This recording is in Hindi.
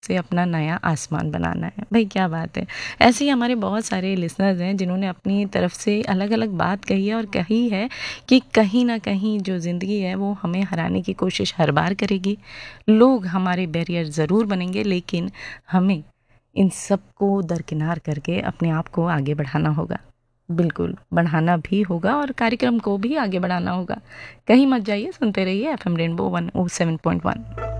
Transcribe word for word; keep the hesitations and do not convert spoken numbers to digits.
से अपना नया आसमान बनाना है। भाई क्या बात है। ऐसे ही हमारे बहुत सारे लिसनर्स हैं जिन्होंने अपनी तरफ से अलग अलग बात कही है और कही है कि कहीं ना कहीं जो ज़िंदगी है वो हमें हराने की कोशिश हर बार करेगी। लोग हमारे बैरियर ज़रूर बनेंगे, लेकिन हमें इन सब को दरकिनार करके अपने आप को आगे बढ़ाना होगा। बिल्कुल बढ़ाना भी होगा और कार्यक्रम को भी आगे बढ़ाना होगा। कहीं मत जाइए, सुनते रहिए F M rainbow one O seven point one.